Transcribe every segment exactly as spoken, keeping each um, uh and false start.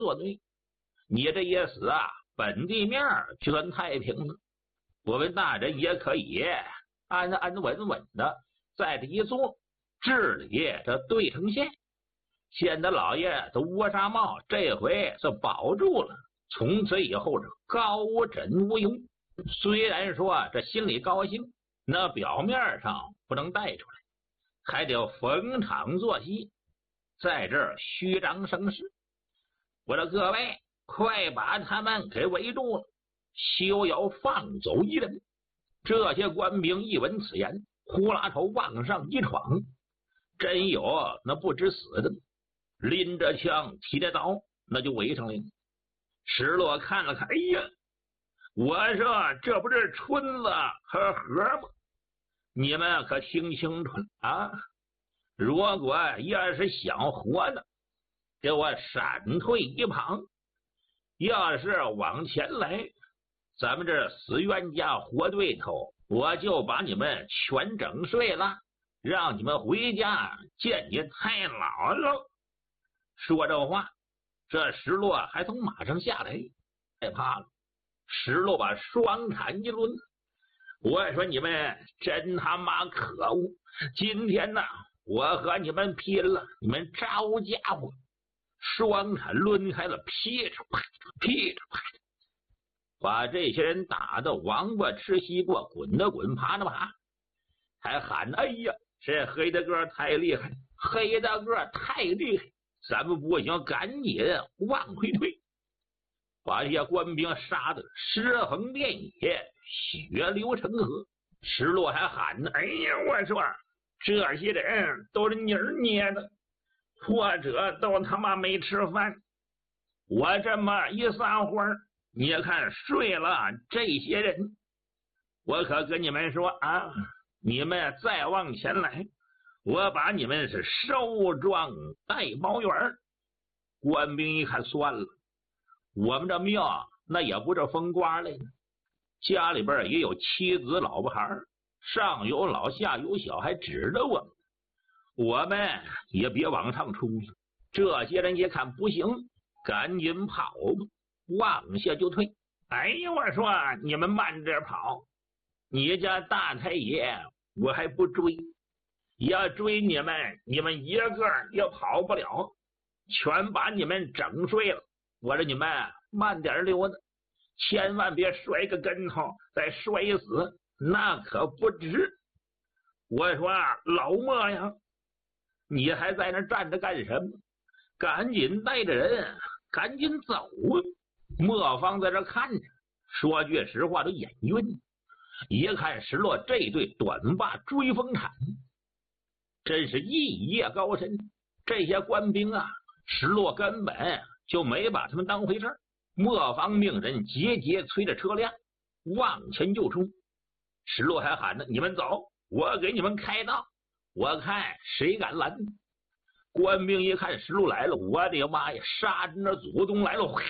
作对，你这一死啊，本地面就算太平了。我们大人也可以安安稳稳的在这一座治理这对城县。显得老爷的乌纱帽这回是保住了，从此以后是高枕无忧。虽然说这心里高兴，那表面上不能带出来，还得逢场作戏，在这儿虚张声势。我说各位，快把他们给围住了，休要放走一人。这些官兵一闻此言，呼啦头往上一闯，真有那不知死的，拎着枪提着刀，那就围上来了。石落看了看，哎呀，我说这不是春子和河吗？你们可听清楚了啊！如果要是想活的，给我闪退一旁；要是往前来，咱们这死冤家活对头，我就把你们全整睡了，让你们回家见你太姥姥。说这话，这石落还从马上下来，害怕了。石落把双铲一抡，我说你们真他妈可恶！今天呢，我和你们拼了！你们招家伙！双铲抡开了，劈着啪着，劈着啪着，把这些人打得王八吃西瓜，滚的滚，爬的爬，还喊：“哎呀，这黑大个太厉害，黑大个太厉害！咱们不行，赶紧往回退！”把这些官兵杀得尸横遍野，血流成河。石落还喊呢：“哎呀，我说这些人都是泥儿捏的，或者都他妈没吃饭。我这么一撒欢，你看睡了这些人，我可跟你们说啊，你们再往前来，我把你们是收庄带包圆。”官兵一看，算了，我们这庙那也不是风刮来的，家里边也有妻子老婆孩，上有老下有小，还指着我们，我们也别往上冲了。这些人一看不行，赶紧跑吧，往下就退。哎呀，我说你们慢点跑，你家大太爷我还不追，要追你们，你们一个也跑不了，全把你们整睡了。我说你们慢点溜达，千万别摔个跟头再摔死，那可不值。我说老莫呀，你还在那站着干什么？赶紧带着人赶紧走啊！莫方在这看着，说句实话都眼晕。一看石落这对短把追风铲，真是一夜高深。这些官兵啊，石落根本就没把他们当回事儿。莫方命人节节催着车辆往前就冲。石落还喊呢：“你们走，我给你们开道，我看谁敢拦。”官兵一看石路来了，我的妈呀，杀人的祖宗来了，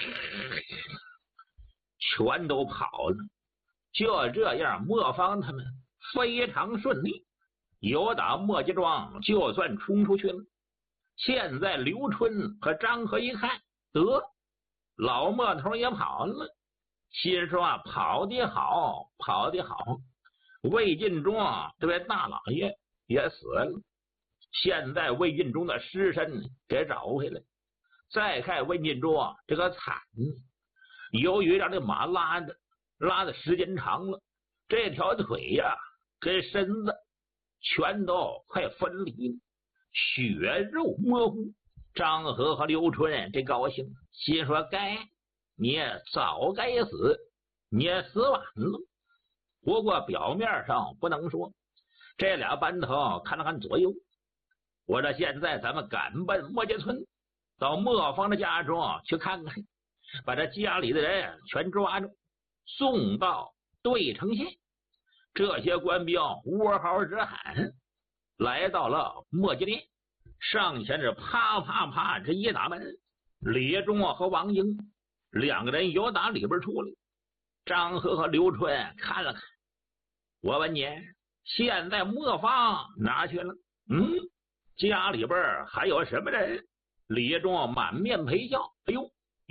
全都跑了。就这样，莫方他们非常顺利，有打磨家庄就算冲出去了。现在刘春和张和一看，得老莫头也跑了，心说啊，跑得好，跑得好。魏晋中这位大老爷也死了，现在魏晋中的尸身给找回来。再看魏晋中这个惨，由于让这马拉的拉的时间长了，这条腿呀跟身子全都快分离了，血肉模糊。张和和刘春这高兴，心说该你早该死，你死晚了。不过表面上不能说。这俩班头看了看左右，我说现在咱们赶奔莫家村，到莫方的家中去看看，把这家里的人全抓住，送到对城县。这些官兵呜嚎直喊，来到了莫家店，上前是啪啪啪这一打门，李忠和王英两个人由打里边出来。张和和刘春看了看，我问你，现在莫方哪去了？嗯，家里边还有什么人？李忠满面陪笑，哎呦，